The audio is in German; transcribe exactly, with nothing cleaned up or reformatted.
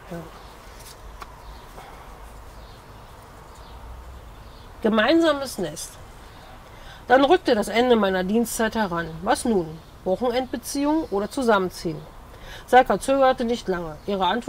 Ja. Gemeinsames Nest. Dann rückte das Ende meiner Dienstzeit heran. Was nun? Wochenendbeziehung oder zusammenziehen? Serka zögerte nicht lange. Ihre Antwort